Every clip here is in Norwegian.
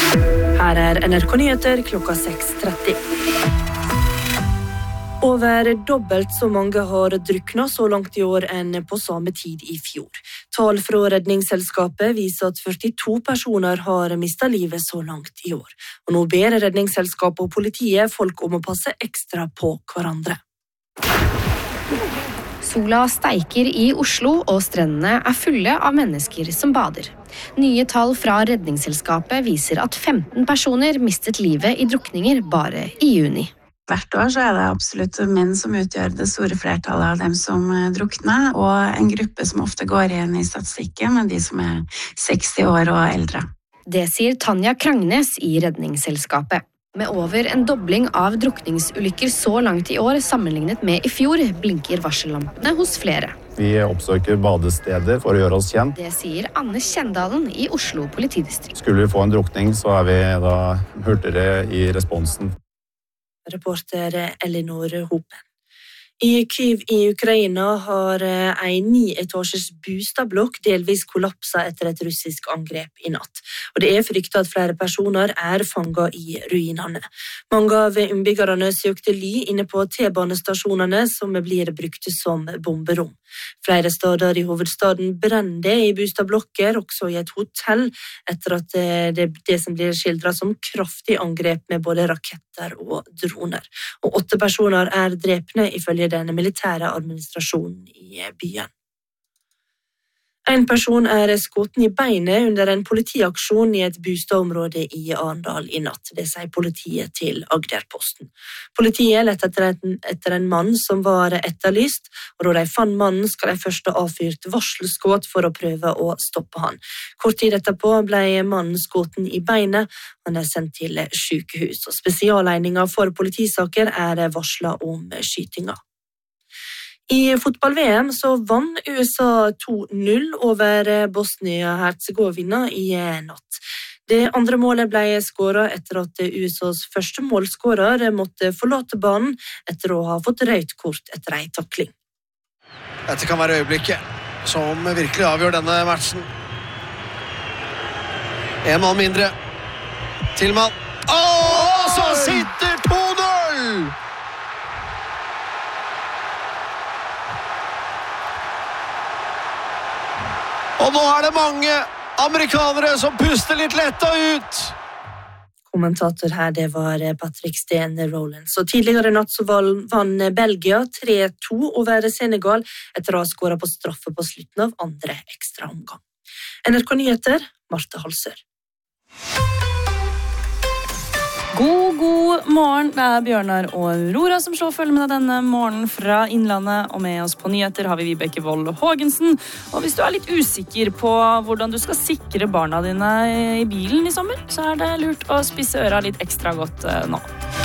Her NRK Nyheter klokka 6:30. Over dobbelt så mange har druknet så langt i år enn på samme tid i fjor. Tall fra Redningsselskapet viser at 42 personer har mistet livet så langt i år. Og nå ber Redningsselskapet og politiet folk om å passe ekstra på hverandre. Sola steiker i Oslo, og strendene fulle av mennesker som bader. Nye tall fra Redningsselskapet viser at 15 personer mistet livet i drukninger bare i juni. Hvert år så det absolutt menn som utgjør det store flertallet av dem som drukner, og en gruppe som ofte går igjen i statistikken, de som 60 år og eldre. Det sier Tanja Krangnes i Redningsselskapet. Med over en dobling av drukningsulykker så langt i år sammenlignet med i fjor, blinker varsellampene hos flere. Vi oppsøker badesteder for å gjøre oss kjent. Det sier Anne Kjendalen i Oslo politidistrikt. Skulle vi få en drukning, så vi da hurtigere i responsen. Reporter Elinor Hopen. I Kyiv i Ukraina har en 9-etasjes bostadblokk delvis kollapset etter et russisk angrep i natt. Og det fryktet at flere personer fanget i ruinene. Mange av innbyggerne søkte ly inne på T-banestasjonene som blir brukt som bomberom. Flere steder i hovedstaden brenner i bostadblokker, også i et hotell, etter at det som blir skildret som kraftig angrep med både raketter og droner. Og 8 personer drepne ifølge den militære administrasjonen i byen. En person skutt i beinet under en politiaksjon i et bostadområde i Arendal i natt. Det sier politiet til Agderposten. Politiet lette etter en mann som var etterlyst, og da de fant mannen skal de først ha avfyrt varselskudd for å prøve å stoppe han. Kort tid etterpå ble mannen skutt i beinet. Han sendt til sykehus, og spesialenheter for politisaker varslet om skytinga. I fotball-VM så vant USA 2-0 over Bosnia-Herzegovina i natt. Det andre målet ble skåret etter at USAs første målskårer måtte forlate banen etter å ha fått rødt kort etter en takling. Dette kan være øyeblikket som virkelig avgjør denne matchen. En mann mindre. Tillman. Så sitter 2-0! Og nå det mange amerikanere som puster litt letta ut. Kommentator her, det var Patrick Steen Rowlands. Så tidligere natt så vann Belgia 3-2 over Senegal etter å ha skåret på straffe på slutten av andre ekstra omgang. NRK Nyheter, Marte Halsør. God morgen, det Bjørnar og Aurora som slår følge med deg denne morgenen fra Innlandet, og med oss på nyheter har vi Vibeke Wold Haagensen. Og hvis du litt usikker på hvordan du skal sikre barna dine i bilen i sommer, så det lurt å spisse øra litt ekstra godt nå.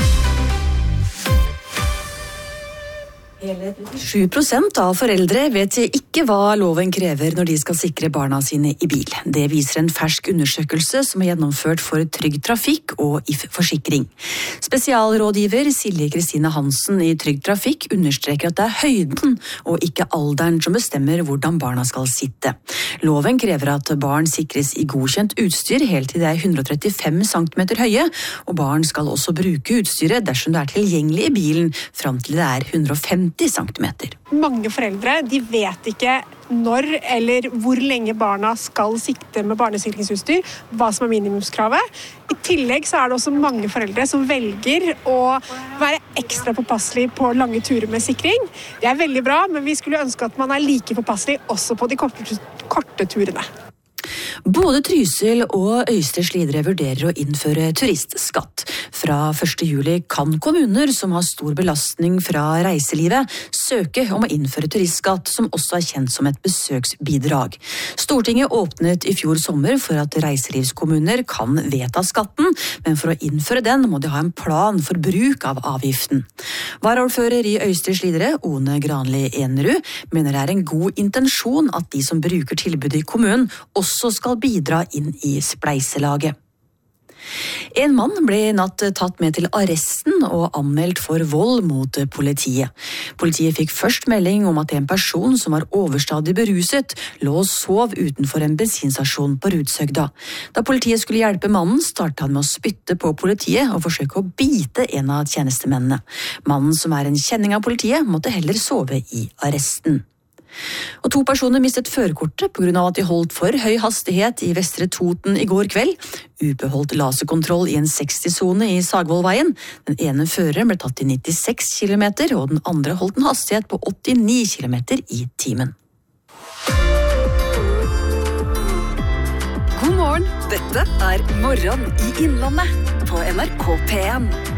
7% av foreldre vet ikke hva loven krever når de skal sikre barna sine i bil. Det viser en fersk undersøkelse som gjennomført for Trygg Trafikk og If Forsikring. Spesialrådgiver Silje Kristine Hansen i Trygg Trafikk understreker at det høyden og ikke alderen som bestemmer hvordan barna skal sitte. Loven krever at barn sikres i godkjent utstyr helt til det 135 cm høye, og barn skal også bruke utstyret dersom det tilgjengelig i bilen fram til det 150 cm. Mange foreldre de vet ikke når eller hvor lenge barna skal sikte med barnesikringsutstyr, hva som minimumskravet. I tillegg så det også mange foreldre som velger å være ekstra påpasselig på lange turer med sikring. Det veldig bra, men vi skulle ønske at man like påpasselig også på de korte turene. Både Trysil og Øystre Slidre vurderer å innføre turistskatt. Fra 1. juli kan kommuner som har stor belastning fra reiselivet søke om å innføre turistskatt, som også kjent som et besøksbidrag. Stortinget åpnet i fjor sommer for at reiselivskommuner kan vedta skatten, men for å innføre den må de ha en plan for bruk av avgiften. Varaordfører i Øystre Slidre, One Granli Enerud, mener det en god intensjon at de som bruker tilbudet i kommunen også skal bidra inn i spleiselaget. En mann ble i natt tatt med til arresten og anmeldt for vold mot politiet. Politiet fikk først melding om at en person som var overstadig beruset, lå og sov utenfor en bensinstasjon på Rudshøgda. Da politiet skulle hjelpe mannen, startet han med å spytte på politiet og forsøke å bite en av tjenestemennene. Mannen, som er en kjenning av politiet, måtte heller sove i arresten. Og 2 personer mistet førerkortet på grunn av at de holdt for høy hastighet i Vestre Toten i går kveld. UP holdt laserkontroll i en 60-sone i Sagvollveien. Den ene føreren ble tatt i 96 km, og den andre holdt en hastighet på 89 km i timen. God morgen, dette er Morgen i Innlandet på NRK P1.